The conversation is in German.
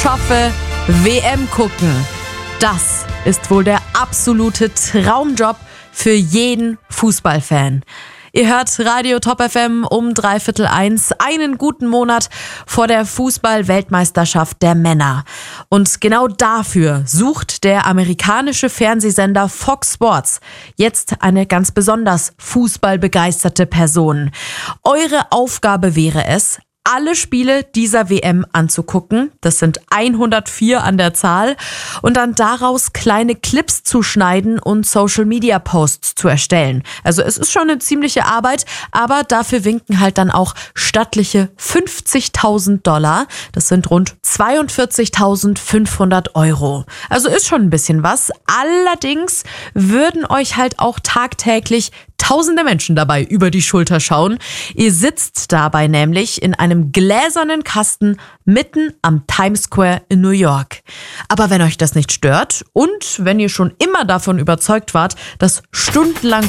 schaffe, WM gucken. Das ist wohl der absolute Traumjob für jeden Fußballfan. Ihr hört Radio Top FM um 1:15, einen guten Monat vor der Fußball-Weltmeisterschaft der Männer. Und genau dafür sucht der amerikanische Fernsehsender Fox Sports jetzt eine ganz besonders fußballbegeisterte Person. Eure Aufgabe wäre es, alle Spiele dieser WM anzugucken, das sind 104 an der Zahl, und dann daraus kleine Clips zu schneiden und Social-Media-Posts zu erstellen. Also es ist schon eine ziemliche Arbeit, aber dafür winken halt dann auch stattliche $50.000. Das sind rund 42.500 €. Also ist schon ein bisschen was. Allerdings würden euch halt auch tagtäglich tausende Menschen dabei über die Schulter schauen. Ihr sitzt dabei nämlich in einem gläsernen Kasten mitten am Times Square in New York. Aber wenn euch das nicht stört und wenn ihr schon immer davon überzeugt wart, dass stundenlang